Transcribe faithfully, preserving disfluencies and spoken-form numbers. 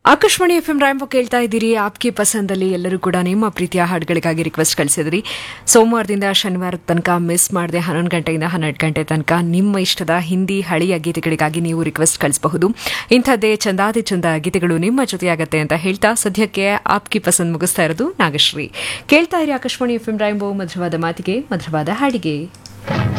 Akashvani F M ರಾಯಂಬ ಕೇಳ್ತಾ ಇದ್ದೀರಿ. ಆಪ್ಗೆ ಪಸಂದಲ್ಲಿ ಎಲ್ಲರೂ ಕೂಡ ನಿಮ್ಮ ಪ್ರೀತಿಯ ಹಾಡುಗಳಿಗಾಗಿ ರಿಕ್ವೆಸ್ಟ್ ಕಳಿಸಿದ್ರಿ. ಸೋಮವಾರದಿಂದ ಶನಿವಾರದ ತನಕ ಮಿಸ್ ಮಾಡದೆ ಹನ್ನೊಂದು ಗಂಟೆಯಿಂದ ಹನ್ನೆರಡು ಗಂಟೆ ತನಕ ನಿಮ್ಮ ಇಷ್ಟದ ಹಿಂದಿ ಹಳೆಯ ಗೀತೆಗಳಿಗಾಗಿ ನೀವು ರಿಕ್ವೆಸ್ಟ್ ಕಳಿಸಬಹುದು. ಇಂಥದ್ದೇ ಚಂದಾದಿ ಚಂದ ಗೀತೆಗಳು ನಿಮ್ಮ ಜೊತೆಯಾಗತ್ತೆ ಅಂತ ಹೇಳ್ತಾ ಸದ್ಯಕ್ಕೆ ಆಪ್ಗೆ ಪಸಂದ್ ಮುಗಿಸ್ತಾ ಇರೋದು ನಾಗಶ್ರೀ. ಕೇಳ್ತಾ ಇರಿ ಆಕಾಶವಾಣಿ ಎಫ್ ಎಂ ರಾಯಂಬ, ಮಧುರವಾದ ಮಾತಿಗೆ ಮಧುರವಾದ ಹಾಡಿಗೆ.